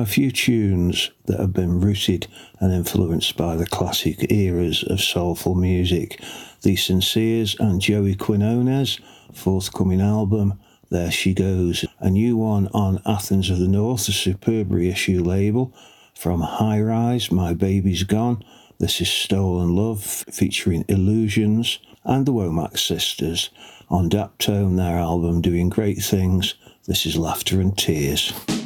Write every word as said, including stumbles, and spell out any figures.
a few tunes that have been rooted and influenced by the classic eras of soulful music. The Sinceres and Joey Quinones, forthcoming album, There She Goes. A new one on Athens of the North, a superb reissue label. From High Rise, My Baby's Gone. This is Stolen Love, featuring Illusions. And the Womack Sisters on Daptone, their album Doing Great Things. This is Laughter and Tears.